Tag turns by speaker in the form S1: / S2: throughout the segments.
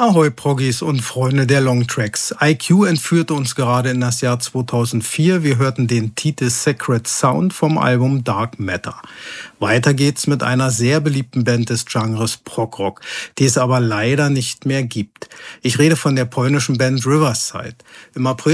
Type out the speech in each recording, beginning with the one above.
S1: Ahoi Proggis und Freunde der Longtracks. IQ entführte uns gerade in das Jahr 2004. Wir hörten den Titel Sacred Sound vom Album Dark Matter. Weiter geht's mit einer sehr beliebten Band des Genres Progrock, die es aber leider nicht mehr gibt. Ich rede von der polnischen Band Riverside. Im April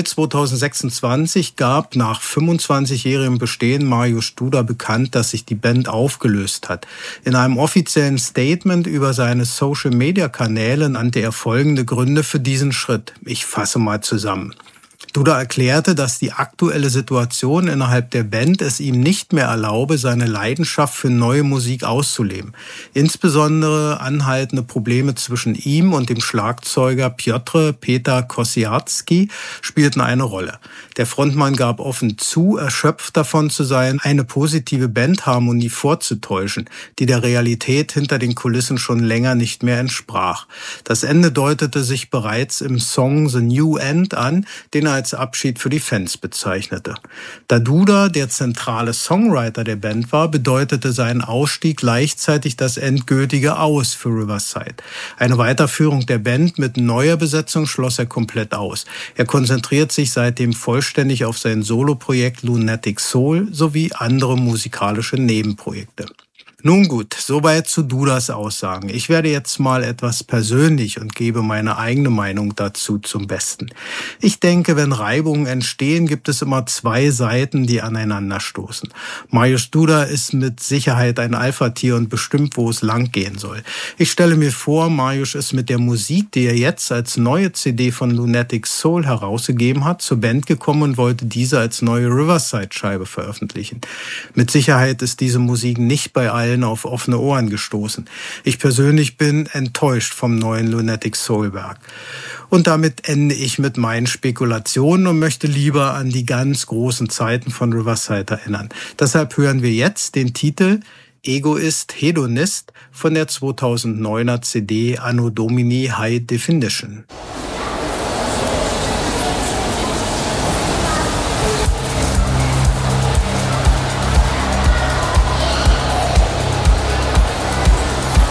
S1: 2026 gab nach 25-jährigem Bestehen Mariusz Duda bekannt, dass sich die Band aufgelöst hat. In einem offiziellen Statement über seine Social-Media-Kanäle nannte er folgende Gründe für diesen Schritt. Ich fasse mal zusammen. Duda erklärte, dass die aktuelle Situation innerhalb der Band es ihm nicht mehr erlaube, seine Leidenschaft für neue Musik auszuleben. Insbesondere anhaltende Probleme zwischen ihm und dem Schlagzeuger Peter Kosiarski spielten eine Rolle. Der Frontmann gab offen zu, erschöpft davon zu sein, eine positive Bandharmonie vorzutäuschen, die der Realität hinter den Kulissen schon länger nicht mehr entsprach. Das Ende deutete sich bereits im Song The New End an, den er als Abschied für die Fans bezeichnete. Da Duda der zentrale Songwriter der Band war, bedeutete sein Ausstieg gleichzeitig das endgültige Aus für Riverside. Eine Weiterführung der Band mit neuer Besetzung schloss er komplett aus. Er konzentriert sich seitdem vollständig auf sein Soloprojekt Lunatic Soul sowie andere musikalische Nebenprojekte. Nun gut, soweit zu Dudas Aussagen. Ich werde jetzt mal etwas persönlich und gebe meine eigene Meinung dazu zum Besten. Ich denke, wenn Reibungen entstehen, gibt es immer zwei Seiten, die aneinander stoßen. Mariusz Duda ist mit Sicherheit ein Alpha-Tier und bestimmt, wo es lang gehen soll. Ich stelle mir vor, Mariusz ist mit der Musik, die er jetzt als neue CD von Lunatic Soul herausgegeben hat, zur Band gekommen und wollte diese als neue Riverside-Scheibe veröffentlichen. Mit Sicherheit ist diese Musik nicht bei allen auf offene Ohren gestoßen. Ich persönlich bin enttäuscht vom neuen Lunatic Soul Werk. Und damit ende ich mit meinen Spekulationen und möchte lieber an die ganz großen Zeiten von Riverside erinnern. Deshalb hören wir jetzt den Titel Egoist Hedonist von der 2009er CD Anno Domini High Definition.